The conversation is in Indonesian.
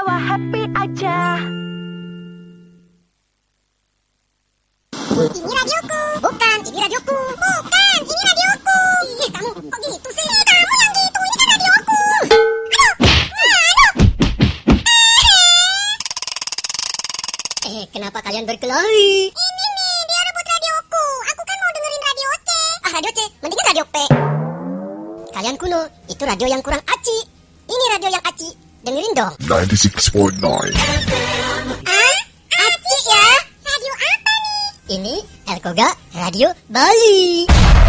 ketawa happy aja. Ini radioku. Bukan, ini radioku. Bukan, ini radioku. Ih, kamu kok gitu sih? Kamu yang gitu, ini kan radioku. Aduh. Kenapa kalian berkelahi? Ini nih, dia rebut radioku. Aku kan mau dengerin radio C. Ah, radio C, mendingan radio P. Kalian kuno, itu radio yang kurang aci. Ini radio yang aci. Dengerin dong. 96.9 Ah, aci ya? Radio apa nih? Ini Elkoga Radio Bali.